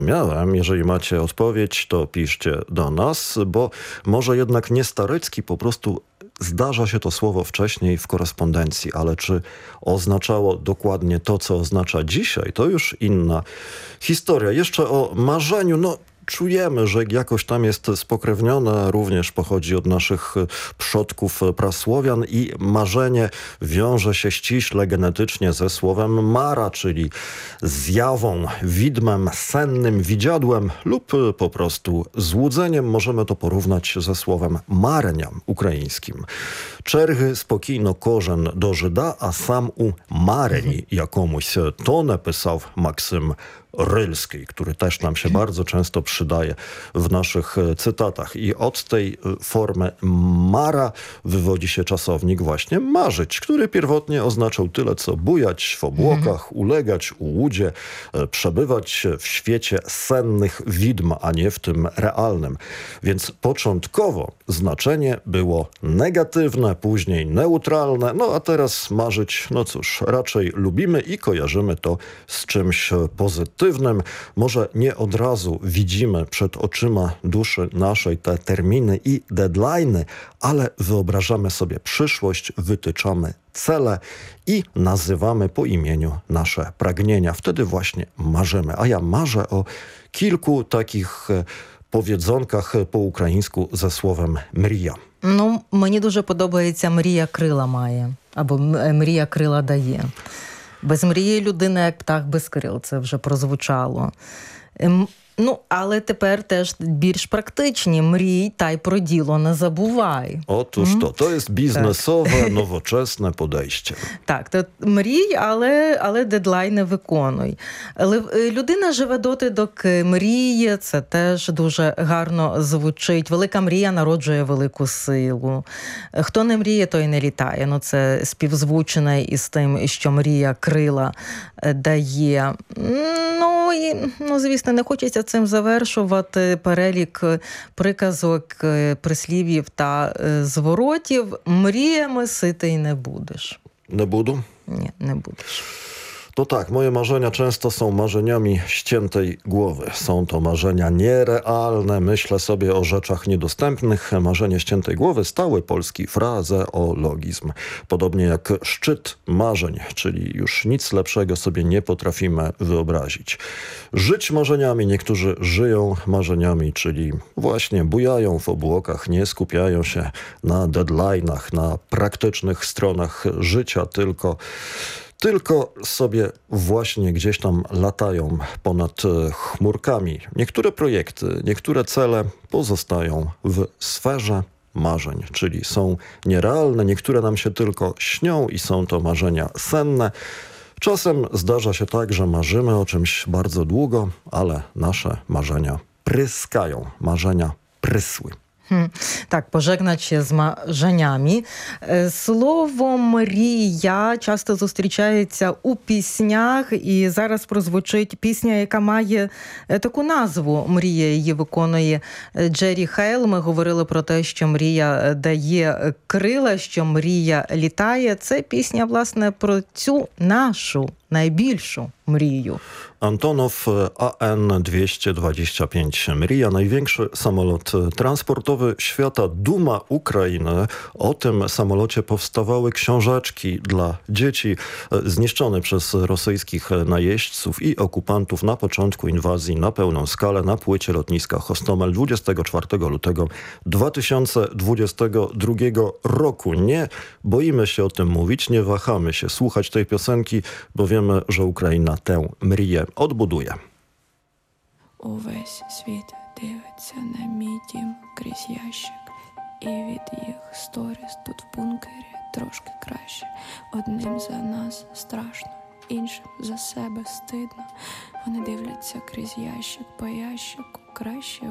Miałem. Jeżeli macie odpowiedź, to piszcie do nas, bo może jednak nie Starecki, po prostu zdarza się to słowo wcześniej w korespondencji, ale czy oznaczało dokładnie to, co oznacza dzisiaj, to już inna historia. Jeszcze o marzeniu, czujemy, że jakoś tam jest spokrewnione, również pochodzi od naszych przodków prasłowian i marzenie wiąże się ściśle genetycznie ze słowem mara, czyli zjawą, widmem, sennym, widziadłem lub po prostu złudzeniem. Możemy to porównać ze słowem marenia ukraińskim. Черги спокійно кожен дожида, а сам у марені jakąś. To napisał Maksym Rylski, który też nam się bardzo często przydaje w naszych cytatach. I od tej formy mara wywodzi się czasownik właśnie marzyć, który pierwotnie oznaczał tyle, co bujać w obłokach, ulegać ułudzie, przebywać w świecie sennych widm, a nie w tym realnym. Więc początkowo znaczenie było negatywne, później neutralne, a teraz marzyć, cóż, raczej lubimy i kojarzymy to z czymś pozytywnym. Może nie od razu widzimy przed oczyma duszy naszej te terminy i deadline'y, ale wyobrażamy sobie przyszłość, wytyczamy cele i nazywamy po imieniu nasze pragnienia. Wtedy właśnie marzymy. A ja marzę o kilku takich powiedzonkах по українську за словом мрія. Мені дуже подобається «мрія крила має» або «мрія крила дає». Без мрії людина, як птах без крил, це вже прозвучало. Але тепер теж більш практичні. Мрій та й про діло не забувай. Otóż to jest biznesowe, nowoczesne podejście. Так, то мрій, але дедлайни виконуй. Людина живе доти, доки мріє, це теж дуже гарно звучить. Велика мрія народжує велику силу. Хто не мріє, той не літає. Це співзвучне із тим, що мрія крила дає. Звісно, не хочеться цим завершувати перелік приказок, прислів'їв та зворотів. Мріями ситий не будеш. Nie budu? Nie, nie будеш. To tak, moje marzenia często są marzeniami ściętej głowy. Są to marzenia nierealne, myślę sobie o rzeczach niedostępnych. Marzenie ściętej głowy, stały polski frazeologizm. Podobnie jak szczyt marzeń, czyli już nic lepszego sobie nie potrafimy wyobrazić. Żyć marzeniami, niektórzy żyją marzeniami, czyli właśnie bujają w obłokach, nie skupiają się na deadline'ach, na praktycznych stronach życia, tylko sobie właśnie gdzieś tam latają ponad chmurkami. Niektóre projekty, niektóre cele pozostają w sferze marzeń, czyli są nierealne, niektóre nam się tylko śnią i są to marzenia senne. Czasem zdarza się tak, że marzymy o czymś bardzo długo, ale nasze marzenia pryskają, marzenia prysły. Так, пожегнать ще з marzeniami. Слово «мрія» часто зустрічається у піснях, і зараз прозвучить пісня, яка має таку назву «Мрія». Її виконує Джері Хейл. Ми говорили про те, що мрія дає крила, що мрія літає. Це пісня, власне, про цю нашу najbliższą mriju. Antonow AN-225 Mrija, największy samolot transportowy świata, duma Ukrainy. O tym samolocie powstawały książeczki dla dzieci zniszczone przez rosyjskich najeźdźców i okupantów na początku inwazji na pełną skalę na płycie lotniska Hostomel 24 lutego 2022 roku. Nie boimy się o tym mówić, nie wahamy się słuchać tej piosenki, bo wiemy, że Україна tę мрію odbuduje. Увесь світ дивиться на мій дім крізь ящик. І від їх сторіс тут в бункері трошки краще. Одним за нас страшно, іншим за себе стидно. Вони дивляться крізь ящик по ящику, краще